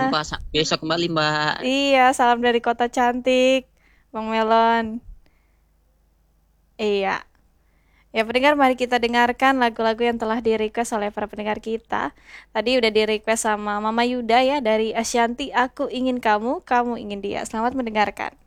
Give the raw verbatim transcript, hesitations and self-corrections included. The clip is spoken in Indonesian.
jumpa sa- besok kembali, Mbak. Iya, salam dari kota cantik, Bang Melon. Iya. Ya pendengar, mari kita dengarkan lagu-lagu yang telah di-request oleh para pendengar kita. Tadi udah di-request sama Mama Yuda ya dari Ashanti, Aku Ingin Kamu, Kamu Ingin Dia. Selamat mendengarkan.